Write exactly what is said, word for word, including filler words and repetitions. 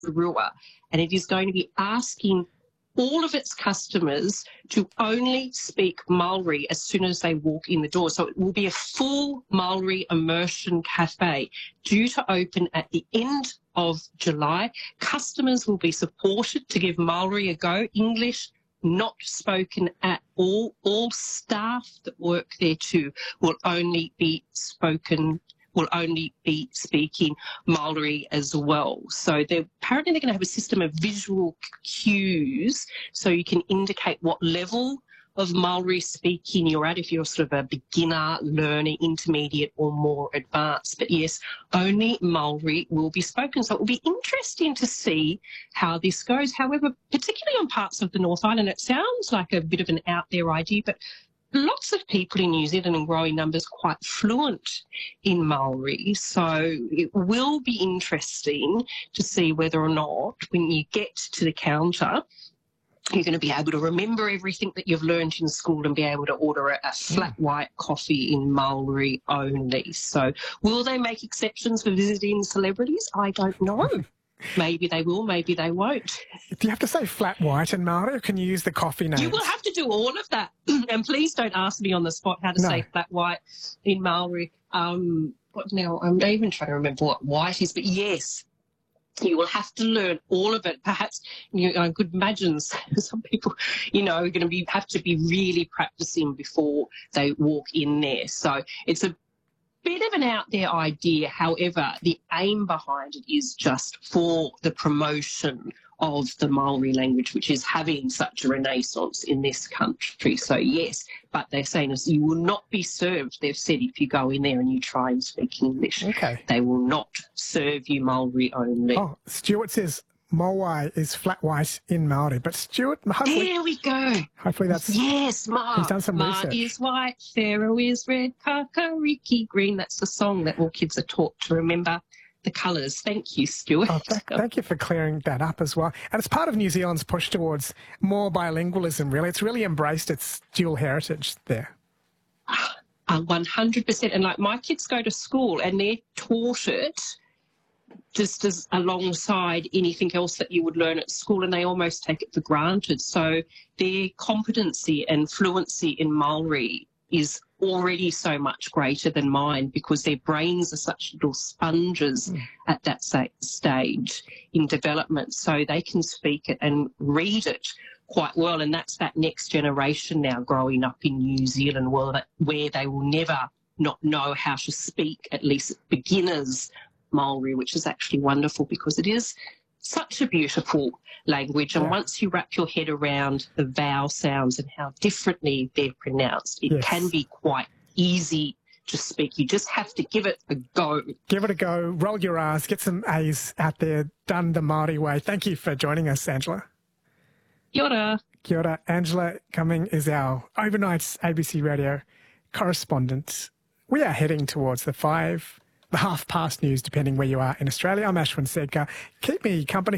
Rua, and it is going to be asking all of its customers to only speak Maori as soon as they walk in the door. So it will be a full Maori immersion cafe due to open at the end of July. Customers will be supported to give Maori a go. English not spoken at all. All staff that work there too will only be spoken will only be speaking Maori as well. So they're apparently they're going to have a system of visual cues so you can indicate what level of Maori speaking you're at, if you're sort of a beginner, learner, intermediate or more advanced. But yes, only Maori will be spoken. So it will be interesting to see how this goes. However, particularly on parts of the North Island, it sounds like a bit of an out there idea, but lots of people in New Zealand in growing numbers quite fluent in Maori. So it will be interesting to see whether or not when you get to the counter, you're going to be able to remember everything that you've learned in school and be able to order a, a flat white coffee in Maori only. So will they make exceptions for visiting celebrities? I don't know. Maybe they will, maybe they won't. Do you have to say flat white in Maori, or can you use the coffee names? You will have to do all of that. And please don't ask me on the spot how to No. say flat white in Maori. Um, what now? I'm even trying to remember what white is, but yes, you will have to learn all of it. Perhaps you know, I could imagine some people, you know, are going to be have to be really practicing before they walk in there. So it's a bit of an out there idea. However, the aim behind it is just for the promotion of the Maori language, which is having such a renaissance in this country. So yes, but they're saying is you will not be served. They've said if you go in there and you try and speak English, Okay. they will not serve you Maori only. Oh, Stuart says Mowai is flat white in Maori, but Stuart, hopefully, There we go. hopefully that's Yes, Ma. he's done some Ma research. is white, Pharaoh is red, Kakariki green. That's the song that all kids are taught to remember the colours. Thank you, Stuart. Oh, th- thank you for clearing that up as well. And it's part of New Zealand's push towards more bilingualism, really. It's really embraced its dual heritage there. Uh, one hundred percent. And like my kids go to school and they're taught it just as alongside anything else that you would learn at school, and they almost take it for granted. So their competency and fluency in Maori is already so much greater than mine because their brains are such little sponges mm. at that sa- stage in development. So they can speak it and read it quite well. And that's that next generation now growing up in New Zealand where, that, where they will never not know how to speak, at least beginners Maori, which is actually wonderful because it is such a beautiful language. And Yeah. once you wrap your head around the vowel sounds and how differently they're pronounced, it Yes. can be quite easy to speak. You just have to give it a go. Give it a go, roll your R's, get some A's out there, done the Maori way. Thank you for joining us, Angela. Kia ora. Kia ora. Angela Cumming is our overnight A B C Radio correspondent. We are heading towards the five, the half past news, depending where you are in Australia. I'm Ashwin Sedkar. Keep me company.